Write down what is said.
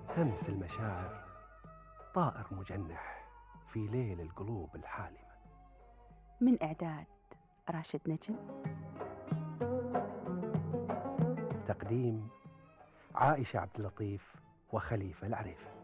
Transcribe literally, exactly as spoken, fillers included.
همس المشاعر طائر مجنح في ليل القلوب الحالمة. من إعداد راشد نجم، تقديم عائشة عبد اللطيف وخليفة العريفي.